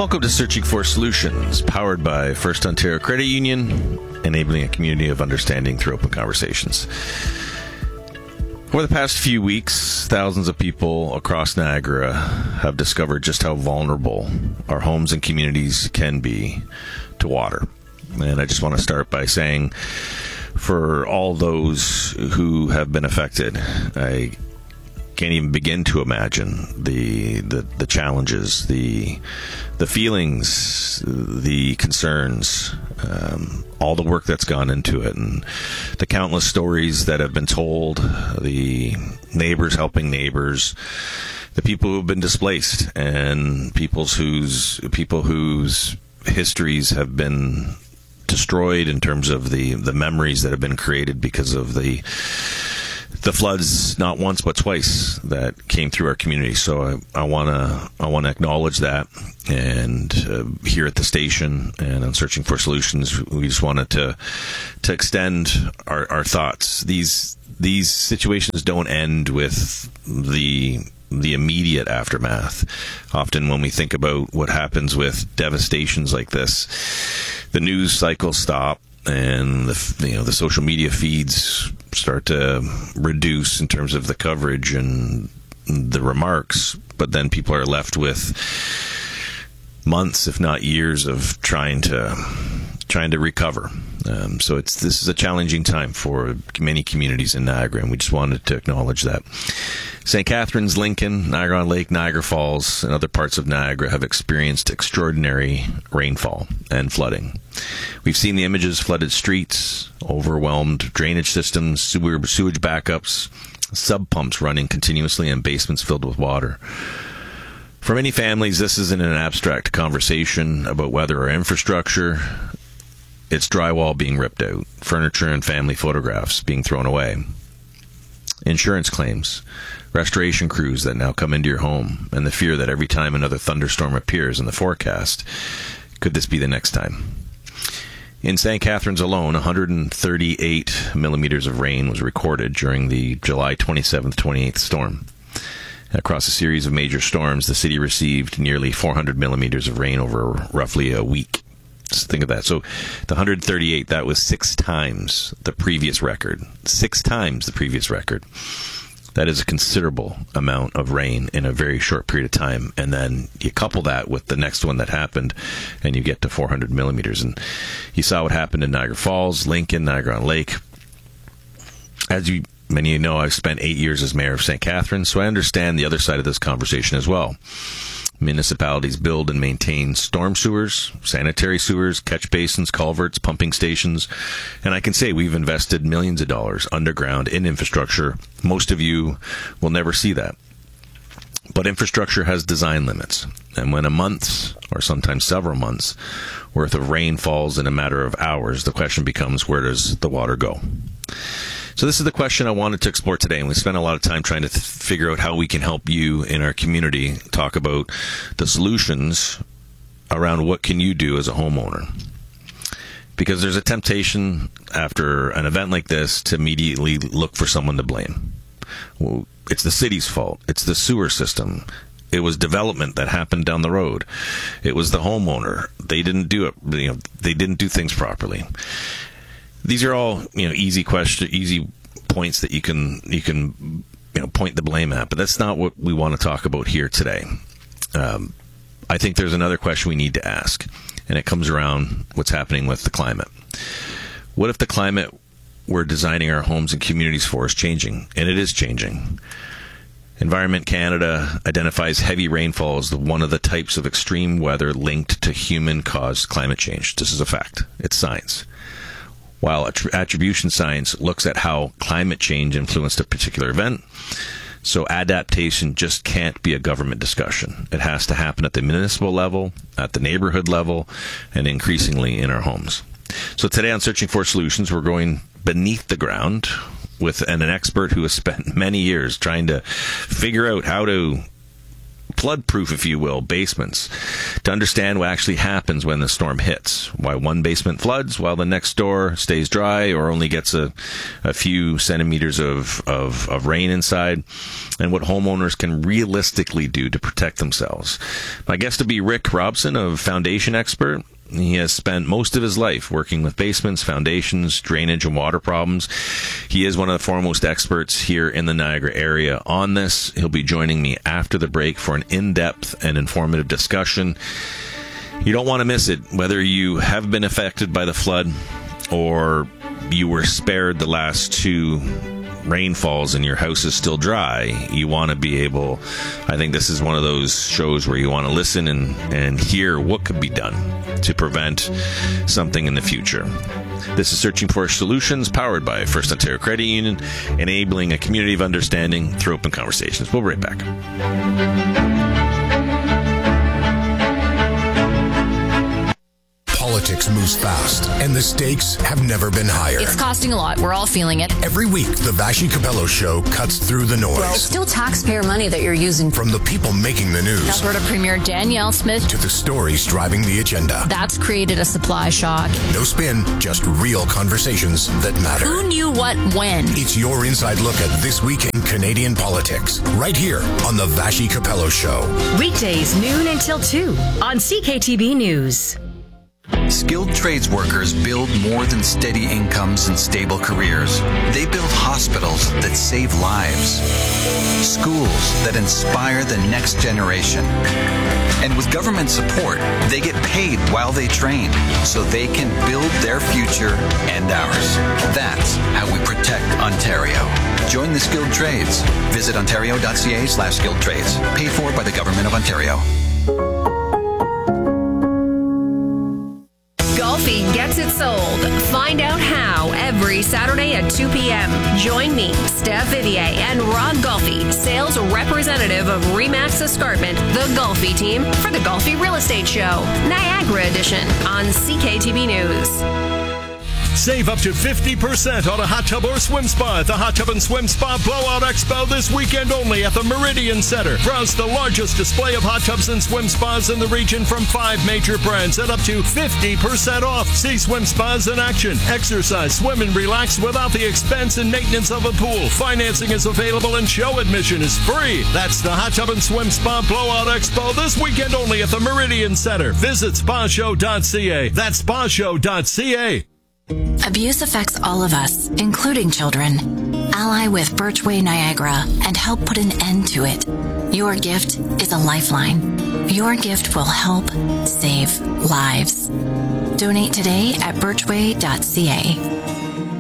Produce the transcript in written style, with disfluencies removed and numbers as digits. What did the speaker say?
Welcome to Searching for Solutions, powered by First Ontario Credit Union, enabling a community of understanding through open conversations. Over the past few weeks, thousands of people across Niagara have discovered just how vulnerable our homes and communities can be to water. And I just want to start by saying, for all those who have been affected, I can't even begin to imagine the challenges, the feelings, the concerns, all the work that's gone into it, and the countless stories that have been told, the neighbors helping neighbors, the people who have been displaced, and people whose histories have been destroyed in terms of the memories that have been created because of the floods, not once but twice, that came through our community. So I want to acknowledge that, and here at the station and on Searching for Solutions, we just wanted to extend our thoughts. These situations don't end with the immediate aftermath. Often when we think about what happens with devastations like this, the news cycles stop, and the social media feeds start to reduce in terms of the coverage and the remarks, but then people are left with months, if not years, of trying to recover. So this is a challenging time for many communities in Niagara, and we just wanted to acknowledge that. St. Catharines, Lincoln, Niagara-on-Lake, Niagara Falls, and other parts of Niagara have experienced extraordinary rainfall and flooding. We've seen the images: flooded streets, overwhelmed drainage systems, sewage backups, sub pumps running continuously, and basements filled with water. For many families, this isn't an abstract conversation about weather or infrastructure. It's drywall being ripped out, furniture and family photographs being thrown away, insurance claims, restoration crews that now come into your home, and the fear that every time another thunderstorm appears in the forecast, could this be the next time? In St. Catharines alone, 138 millimeters of rain was recorded during the July 27th, 28th storm. Across a series of major storms, the city received nearly 400 millimeters of rain over roughly a week. Just think of that. So the 138, that was 6 times the previous record. 6 times the previous record. That is a considerable amount of rain in a very short period of time. And then you couple that with the next one that happened, and you get to 400 millimeters. And you saw what happened in Niagara Falls, Lincoln, Niagara-on-Lake. As many of you know, I've spent 8 years as mayor of St. Catharines, so I understand the other side of this conversation as well. Municipalities build and maintain storm sewers, sanitary sewers, catch basins, culverts, pumping stations, and I can say we've invested millions of dollars underground in infrastructure. Most of you will never see that. But infrastructure has design limits, and when a month, or sometimes several months, worth of rain falls in a matter of hours, the question becomes, where does the water go? So this is the question I wanted to explore today, and we spent a lot of time trying to figure out how we can help you in our community, talk about the solutions around what can you do as a homeowner. Because there's a temptation after an event like this to immediately look for someone to blame. Well, it's the city's fault. It's the sewer system. It was development that happened down the road. It was the homeowner. They didn't do it. They didn't do things properly. These are all, easy points that you can point the blame at, but that's not what we want to talk about here today. I think there's another question we need to ask, and it comes around what's happening with the climate. What if the climate we're designing our homes and communities for is changing? And it is changing. Environment Canada identifies heavy rainfall as one of the types of extreme weather linked to human-caused climate change. This is a fact. It's science. While attribution science looks at how climate change influenced a particular event, so adaptation just can't be a government discussion. It has to happen at the municipal level, at the neighborhood level, and increasingly in our homes. So today on Searching for Solutions, we're going beneath the ground with an expert who has spent many years trying to figure out how to flood-proof, if you will, basements to understand what actually happens when the storm hits. Why one basement floods while the next door stays dry or only gets a few centimeters of rain inside, and what homeowners can realistically do to protect themselves. My guest will be Rick Robson, a foundation expert. He has spent most of his life working with basements, foundations, drainage, and water problems. He is one of the foremost experts here in the Niagara area on this. He'll be joining me after the break for an in-depth and informative discussion. You don't want to miss it, whether you have been affected by the flood or you were spared the last two rainfalls and your house is still dry. You want to be able, I think this is one of those shows where you want to listen and hear what could be done to prevent something in the future. This is Searching for Solutions, powered by First Ontario Credit Union, enabling a community of understanding through open conversations. We'll be right back. Politics moves fast, and the stakes have never been higher. It's costing a lot. We're all feeling it. Every week, the Vassy Capello Show cuts through the noise. Well, it's still taxpayer money that you're using. From the people making the news, Alberta Premier Danielle Smith, to the stories driving the agenda. That's created a supply shock. No spin, just real conversations that matter. Who knew what when? It's your inside look at this week in Canadian politics, right here on the Vassy Capello Show. Weekdays, noon until 2 on CKTB News. Skilled trades workers build more than steady incomes and stable careers. They build hospitals that save lives, schools that inspire the next generation. And with government support, they get paid while they train so they can build their future and ours. That's how we protect Ontario. Join the skilled trades. Visit ontario.ca/skilled trades. Paid for by the Government of Ontario. Golfi gets it sold. Find out how every Saturday at 2 p.m. Join me, Steph Vivier, and Rob Golfi, sales representative of Remax Escarpment, the Golfi team, for the Golfi Real Estate Show, Niagara Edition on CKTB News. Save up to 50% on a hot tub or swim spa at the Hot Tub and Swim Spa Blowout Expo this weekend only at the Meridian Center. Browse the largest display of hot tubs and swim spas in the region from 5 major brands at up to 50% off. See swim spas in action. Exercise, swim, and relax without the expense and maintenance of a pool. Financing is available and show admission is free. That's the Hot Tub and Swim Spa Blowout Expo this weekend only at the Meridian Center. Visit spashow.ca. That's spashow.ca. Abuse affects all of us, including children. Ally with Birchway Niagara and help put an end to it. Your gift is a lifeline. Your gift will help save lives. Donate today at birchway.ca.